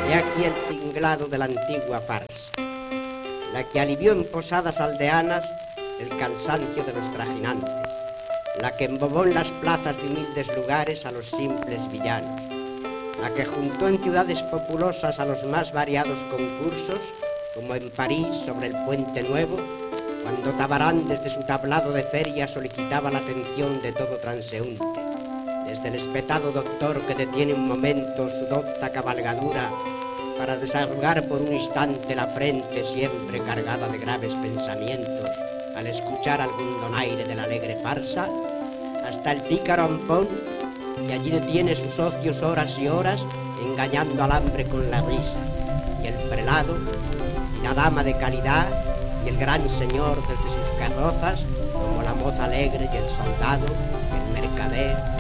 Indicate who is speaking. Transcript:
Speaker 1: He aquí el tinglado de la antigua farsa, la que alivió en posadas aldeanas el cansancio de los trajinantes, la que embobó en las plazas de humildes lugares a los simples villanos, la que juntó en ciudades populosas a los más variados concursos, como en París sobre el Puente Nuevo, cuando Tabarán desde su tablado de feria solicitaba la atención de todo transeúnte, desde el espetado doctor que detiene un momento su docta cabalgadura para desarrugar por un instante la frente siempre cargada de graves pensamientos al escuchar algún donaire de la alegre farsa, hasta el pícaro ampón, que allí detiene sus ocios horas y horas engañando al hambre con la risa, y el prelado, y la dama de calidad, y el gran señor desde sus carrozas, como la moza alegre y el soldado, y el mercader,